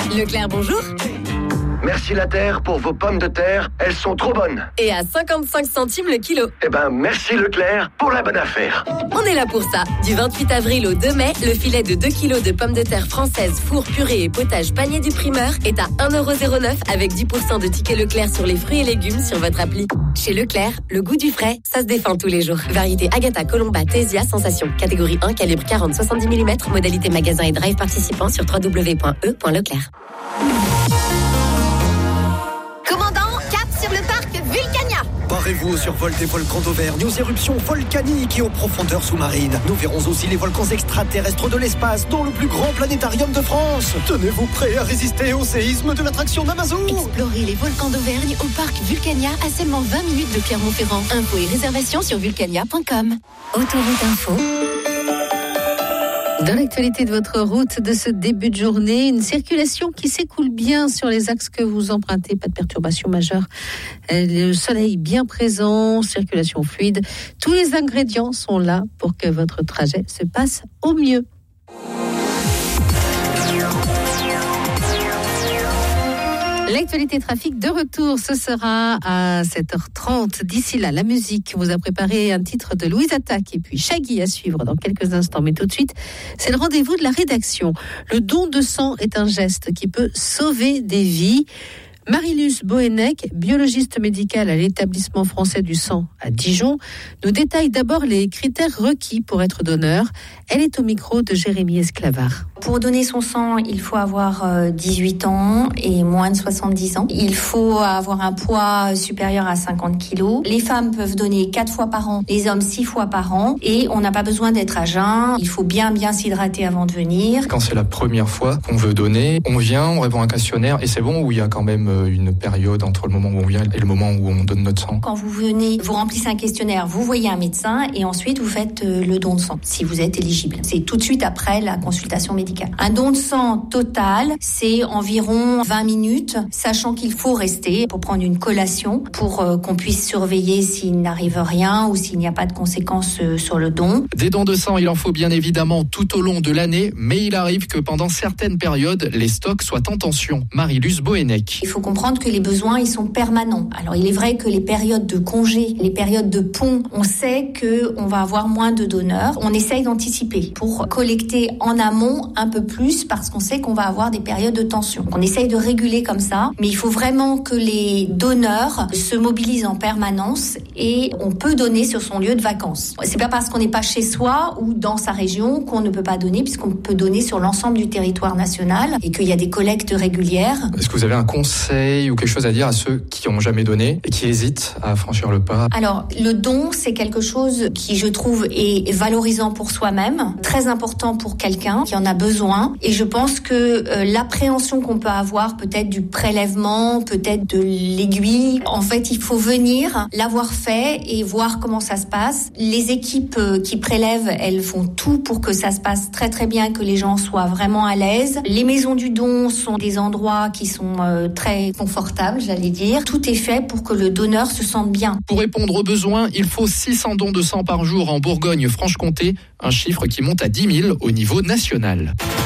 Leclerc, bonjour. Merci la terre pour vos pommes de terre, elles sont trop bonnes. Et à 55 centimes le kilo. Eh ben, merci Leclerc pour la bonne affaire. On est là pour ça. Du 28 avril au 2 mai, le filet de 2 kilos de pommes de terre françaises, four, purée et potage panier du primeur est à 1,09€ avec 10% de tickets Leclerc sur les fruits et légumes sur votre appli. Chez Leclerc, le goût du frais, ça se défend tous les jours. Variété Agatha, Colomba, Tésia, Sensation. Catégorie 1, calibre 40-70 mm. Modalité magasin et drive participant sur www.e.leclerc. Commandant, cap sur le parc Vulcania. Parez-vous au survol des volcans d'Auvergne, aux éruptions volcaniques et aux profondeurs sous-marines. Nous verrons aussi les volcans extraterrestres de l'espace, dont le plus grand planétarium de France. Tenez-vous prêts à résister au séisme de l'attraction d'Amazon. Explorez les volcans d'Auvergne au parc Vulcania à seulement 20 minutes de Clermont-Ferrand. Infos et réservations sur vulcania.com. Autoroute Info. Dans l'actualité de votre route de ce début de journée, une circulation qui s'écoule bien sur les axes que vous empruntez, pas de perturbation majeure. Le soleil bien présent, circulation fluide. Tous les ingrédients sont là pour que votre trajet se passe au mieux. L'actualité trafic de retour, ce sera à 7h30. D'ici là, la musique vous a préparé un titre de Louise Attaque et puis Shaggy à suivre dans quelques instants. Mais tout de suite, c'est le rendez-vous de la rédaction. Le don de sang est un geste qui peut sauver des vies. Marie-Luce Bohennec, biologiste médicale à l'établissement français du sang à Dijon, nous détaille d'abord les critères requis pour être donneur. Elle est au micro de Jérémy Esclavard. Pour donner son sang, il faut avoir 18 ans et moins de 70 ans. Il faut avoir un poids supérieur à 50 kilos. Les femmes peuvent donner 4 fois par an, les hommes 6 fois par an. Et on n'a pas besoin d'être à jeun. Il faut bien s'hydrater avant de venir. Quand c'est la première fois qu'on veut donner, on vient, on répond à un questionnaire et c'est bon, ou il y a quand même une période entre le moment où on vient et le moment où on donne notre sang? Quand vous venez, vous remplissez un questionnaire, vous voyez un médecin et ensuite vous faites le don de sang, si vous êtes éligible. C'est tout de suite après la consultation médicale. Un don de sang total, c'est environ 20 minutes, sachant qu'il faut rester pour prendre une collation pour qu'on puisse surveiller s'il n'arrive rien ou s'il n'y a pas de conséquences sur le don. Des dons de sang, il en faut bien évidemment tout au long de l'année, mais il arrive que pendant certaines périodes, les stocks soient en tension. Marie-Luce Bohennec. Il faut comprendre que les besoins, ils sont permanents. Alors, il est vrai que les périodes de congé, les périodes de pont, on sait qu'on va avoir moins de donneurs. On essaye d'anticiper pour collecter en amont un peu plus parce qu'on sait qu'on va avoir des périodes de tension. On essaye de réguler comme ça, mais il faut vraiment que les donneurs se mobilisent en permanence et on peut donner sur son lieu de vacances. C'est pas parce qu'on n'est pas chez soi ou dans sa région qu'on ne peut pas donner, puisqu'on peut donner sur l'ensemble du territoire national et qu'il y a des collectes régulières. Est-ce que vous avez un conseil ou quelque chose à dire à ceux qui n'ont jamais donné et qui hésitent à franchir le pas? Alors, le don, c'est quelque chose qui, je trouve, est valorisant pour soi-même, très important pour quelqu'un qui en a besoin. Et je pense que l'appréhension qu'on peut avoir, peut-être du prélèvement, peut-être de l'aiguille, en fait, il faut venir, l'avoir fait et voir comment ça se passe. Les équipes qui prélèvent, elles font tout pour que ça se passe très très bien, que les gens soient vraiment à l'aise. Les maisons du don sont des endroits qui sont très confortables, j'allais dire. Tout est fait pour que le donneur se sente bien. Pour répondre aux besoins, il faut 600 dons de sang par jour en Bourgogne-Franche-Comté, un chiffre qui monte à 10 000 au niveau national.